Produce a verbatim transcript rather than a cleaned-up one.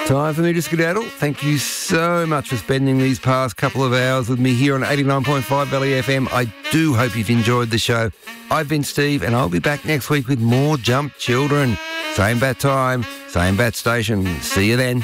Time for me to skedaddle. Thank you so much for spending these past couple of hours with me here on eighty-nine point five Valley F M. I do hope you've enjoyed the show. I've been Steve, and I'll be back next week with more Jump Children. Same bat time, same bat station. See you then.